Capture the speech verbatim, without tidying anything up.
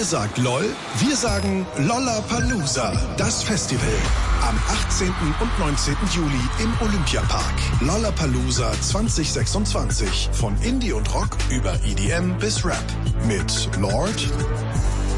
Ihr sagt LOL, wir sagen Lollapalooza, das Festival. Am achtzehnten und neunzehnten Juli im Olympiapark. Lollapalooza zwanzig sechsundzwanzig. Von Indie und Rock über E D M bis Rap. Mit Lord,